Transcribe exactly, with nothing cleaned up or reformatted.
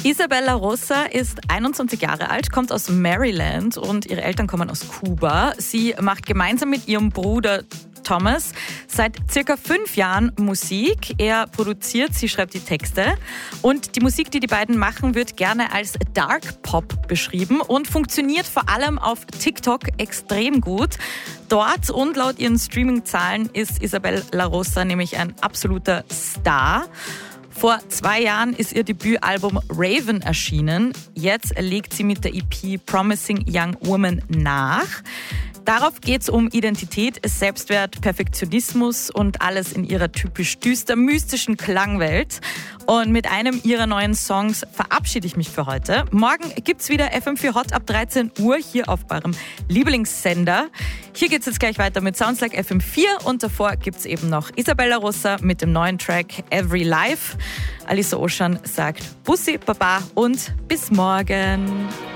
Isabella Rossa ist einundzwanzig Jahre alt, kommt aus Maryland und ihre Eltern kommen aus Kuba. Sie macht gemeinsam mit ihrem Bruder Thomas seit circa fünf Jahren Musik. Er produziert, sie schreibt die Texte. Und die Musik, die die beiden machen, wird gerne als Dark Pop beschrieben und funktioniert vor allem auf TikTok extrem gut. Dort und laut ihren Streaming-Zahlen ist Isabella Rossa nämlich ein absoluter Star. Vor zwei Jahren ist ihr Debütalbum Raven erschienen. Jetzt legt sie mit der E P Promising Young Woman nach. Darauf geht es um Identität, Selbstwert, Perfektionismus und alles in ihrer typisch düster mystischen Klangwelt. Und mit einem ihrer neuen Songs verabschiede ich mich für heute. Morgen gibt's wieder F M vier Hot ab dreizehn Uhr hier auf eurem Lieblingssender. Hier geht's jetzt gleich weiter mit Sounds Like F M vier und davor gibt's eben noch Isabella Rossa mit dem neuen Track Every Life. Alissa Oschan sagt Bussi, Baba und bis morgen.